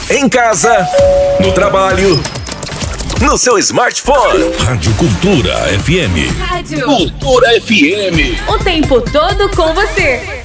em casa, no trabalho, no seu smartphone. Rádio Cultura FM. Rádio Cultura FM. O tempo todo com você.